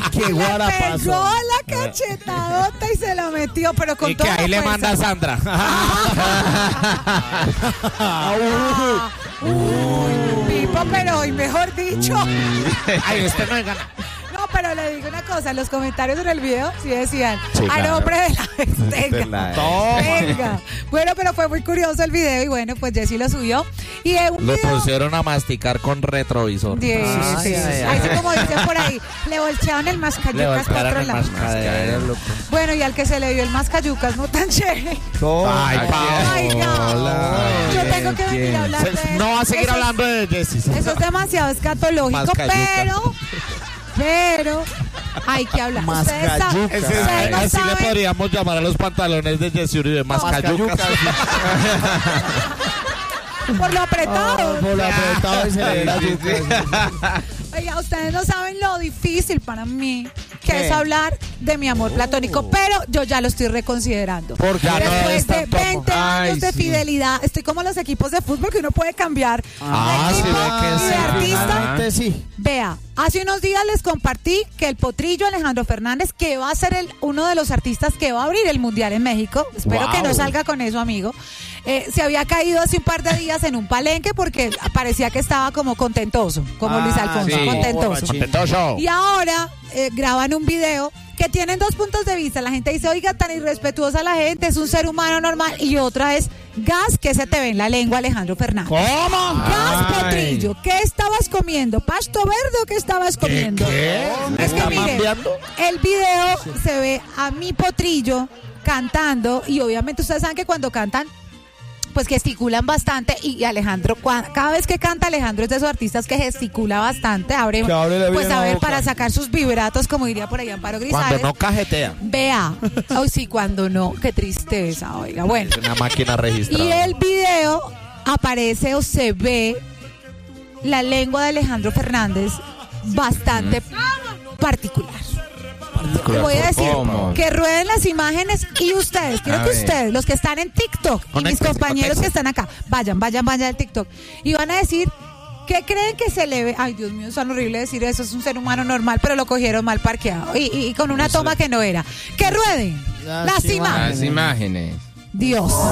qué guarapazo. Pegó la cachetadota y se lo metió, pero con Y toda que ahí la le fuerza. manda a Sandra. Pipo, pero hoy mejor dicho. Ay, usted no gana. No, pero le digo una cosa, los comentarios en el video sí decían, Sí, a claro. nombre de la venga. Venga. Bueno, pero fue muy curioso el video y bueno, pues Jessy lo subió. Y es un Lo video... pusieron a masticar con retrovisor. Sí, sí. Ahí sí, como dicen por ahí, le voltearon el Le mascayucas para voltearon otro el lado. mascadero, loco. Bueno, y al que se le dio el mascayucas no tan chévere. Ay, Ay, no. Paola. Yo tengo que venir a hablar de... No va a seguir Eso es- hablando de Jessy. Eso es demasiado escatológico, Mascayuca. pero hay que hablar. Ustedes saben, Mascayuca. ustedes no Así le saben, podríamos llamar a los pantalones de Jessy Uribe, mascayucas. por lo apretado. Por lo apretado y se le ve la yuca. Oiga, ustedes no saben lo difícil para mí que ¿Qué? es hablar de mi amor platónico, pero yo ya lo estoy reconsiderando. Porque ya no Después es de tanto amor. 20 años Ay, de sí. fidelidad, estoy como los equipos de fútbol que uno puede cambiar Ah, de sí, equipo ve que y sí, de artista. Finalmente sí. Vea, hace unos días les compartí que el potrillo Alejandro Fernández, que va a ser uno de los artistas que va a abrir el Mundial en México, espero que no Wow. salga con eso, amigo, se había caído hace un par de días en un palenque porque parecía que estaba como contentoso, como Luis Alfonso, sí. contentoso. Contentoso. Y ahora graban un video que tienen dos puntos de vista. La gente dice, oiga, tan irrespetuosa la gente, es un ser humano normal. Y otra es, gas, que se te ve en la lengua, Alejandro Fernández. ¿Cómo? Gas, Ay. potrillo, ¿qué estabas comiendo? ¿Pasto verde o qué estabas comiendo? ¿Qué? Es que ¿Está mire, mambeando? el video se ve a mi potrillo cantando y obviamente ustedes saben que cuando cantan pues gesticulan bastante y Alejandro, cada vez que canta Alejandro es de esos artistas que gesticula bastante, abre Que abre la pues bien a la ver boca. para sacar sus vibratos, como diría por ahí Amparo Grisales. Cuando no cajetea. Vea, hoy sí, cuando no, qué tristeza, oiga, bueno. Es una máquina Y registrada. el video aparece o se ve la lengua de Alejandro Fernández bastante particular. Voy a decir ¿Cómo? que rueden las imágenes y ustedes, quiero A que ver. ustedes, los que están en TikTok y mis Conéctense, compañeros que conéctense. están acá, vayan al TikTok y van a decir, ¿qué creen que se le ve? Ay, Dios mío, es tan horrible decir eso, es un ser humano normal, pero lo cogieron mal parqueado y con una toma que no era. Que rueden las imágenes. Las imágenes. Dios.